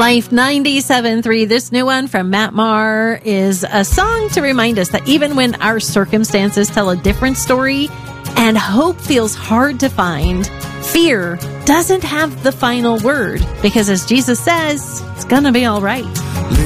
Life 97.3, this new one from Matt Maher, is a song to remind us that even when our circumstances tell a different story and hope feels hard to find, fear doesn't have the final word, because as Jesus says, it's gonna be all right.